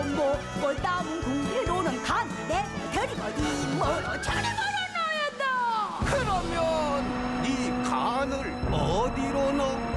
먹고 남은 궁리로는 간 내가 데리고 이모로 차례 걸어놔야 다. 그러면 네 간을 어디로 넣고